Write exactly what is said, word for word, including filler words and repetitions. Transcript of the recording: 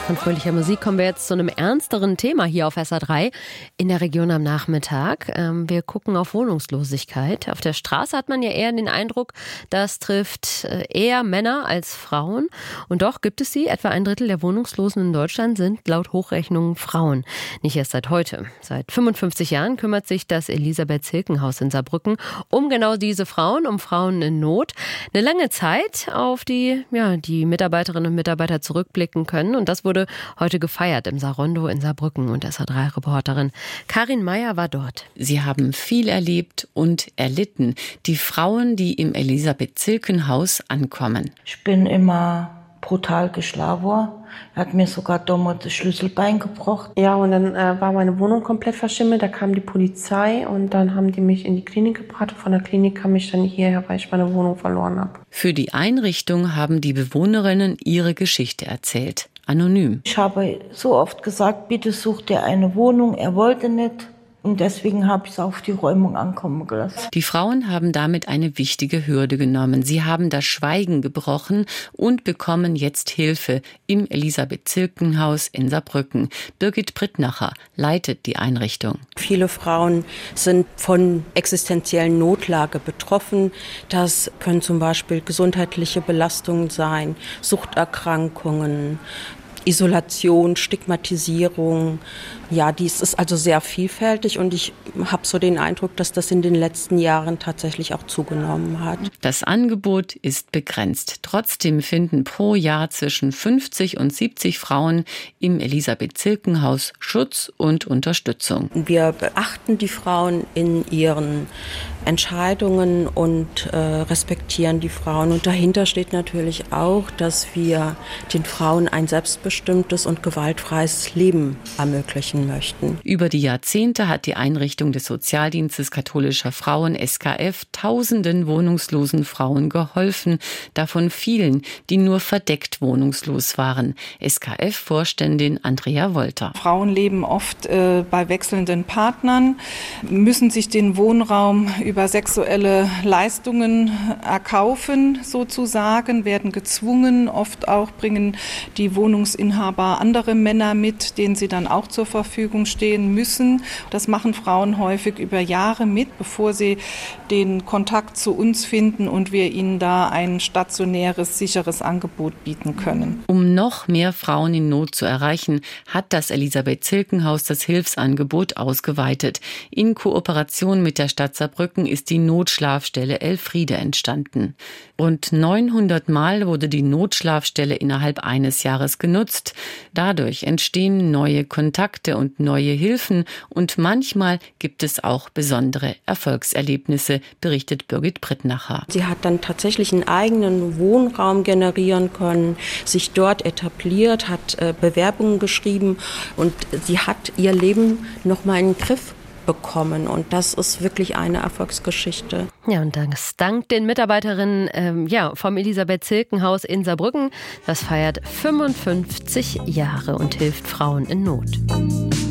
von fröhlicher Musik kommen wir jetzt zu einem ernsteren Thema hier auf S R drei in der Region am Nachmittag. Wir gucken auf Wohnungslosigkeit. Auf der Straße hat man ja eher den Eindruck, das trifft eher Männer als Frauen. Und doch gibt es sie. Etwa ein Drittel der Wohnungslosen in Deutschland sind laut Hochrechnungen Frauen. Nicht erst seit heute. Seit fünfundfünfzig Jahren kümmert sich das Elisabeth-Zilken-Haus in Saarbrücken um genau diese Frauen, um Frauen in Not. Eine lange Zeit, auf die ja, die Mitarbeiterinnen und Mitarbeiter zurückblicken können. Und das wurde heute gefeiert im Saarrondo in Saarbrücken. Und S R drei Reporterin Karin Meyer war dort. Sie haben viel erlebt und erlitten. Die Frauen, die im Elisabeth-Zilken-Haus ankommen. Ich bin immer brutal geschlagen worden. Er hat mir sogar damals das Schlüsselbein gebrochen. Ja, und dann äh, war meine Wohnung komplett verschimmelt. Da kam die Polizei und dann haben die mich in die Klinik gebracht. Von der Klinik kam ich dann hierher, weil ich meine Wohnung verloren habe. Für die Einrichtung haben die Bewohnerinnen ihre Geschichte erzählt. Anonym. Ich habe so oft gesagt, bitte such dir eine Wohnung. Er wollte nicht. Und deswegen habe ich es auf die Räumung ankommen gelassen. Die Frauen haben damit eine wichtige Hürde genommen. Sie haben das Schweigen gebrochen und bekommen jetzt Hilfe im Elisabeth-Zilken-Haus in Saarbrücken. Birgit Prittnacher leitet die Einrichtung. Viele Frauen sind von existenziellen Notlage betroffen. Das können zum Beispiel gesundheitliche Belastungen sein, Suchterkrankungen, Isolation, Stigmatisierung. Ja, dies ist also sehr vielfältig und ich habe so den Eindruck, dass das in den letzten Jahren tatsächlich auch zugenommen hat. Das Angebot ist begrenzt. Trotzdem finden pro Jahr zwischen fünfzig und siebzig Frauen im Elisabeth-Zilken-Haus Schutz und Unterstützung. Wir beachten die Frauen in ihren Entscheidungen und äh, respektieren die Frauen. Und dahinter steht natürlich auch, dass wir den Frauen ein selbstbestimmtes und gewaltfreies Leben ermöglichen möchten. Über die Jahrzehnte hat die Einrichtung des Sozialdienstes katholischer Frauen S K F tausenden wohnungslosen Frauen geholfen, davon vielen, die nur verdeckt wohnungslos waren. S K F-Vorständin Andrea Wolter. Frauen leben oft äh, bei wechselnden Partnern, müssen sich den Wohnraum über sexuelle Leistungen erkaufen, sozusagen, werden gezwungen. Oft auch bringen die Wohnungsinhaber andere Männer mit, denen sie dann auch zur Verfügung stehen müssen. Das machen Frauen häufig über Jahre mit, bevor sie den Kontakt zu uns finden und wir ihnen da ein stationäres, sicheres Angebot bieten können. Um noch mehr Frauen in Not zu erreichen, hat das Elisabeth-Zilken-Haus das Hilfsangebot ausgeweitet. In Kooperation mit der Stadt Saarbrücken ist die Notschlafstelle Elfriede entstanden. Rund neunhundert Mal wurde die Notschlafstelle innerhalb eines Jahres genutzt. Dadurch entstehen neue Kontakte und neue Hilfen und manchmal gibt es auch besondere Erfolgserlebnisse, berichtet Birgit Prittnacher. Sie hat dann tatsächlich einen eigenen Wohnraum generieren können, sich dort etabliert, hat äh, Bewerbungen geschrieben und sie hat ihr Leben noch mal in den Griff bekommen. Und das ist wirklich eine Erfolgsgeschichte. Ja, und das dank den Mitarbeiterinnen ähm, ja, vom Elisabeth-Zilken-Haus in Saarbrücken. Das feiert fünfundfünfzig Jahre und hilft Frauen in Not.